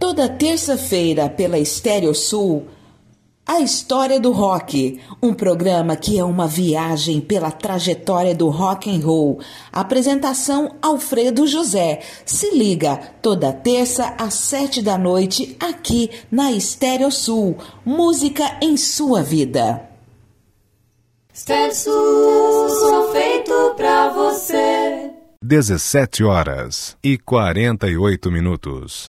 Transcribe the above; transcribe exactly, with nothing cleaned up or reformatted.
Toda terça-feira pela Estéreo Sul, A História do Rock, um programa que é uma viagem pela trajetória do rock and roll. Apresentação Alfredo José. Se liga, toda terça às sete da noite, aqui na Estéreo Sul. Música em sua vida. Estéreo Sul, só feito pra você. dezessete horas e quarenta e oito minutos.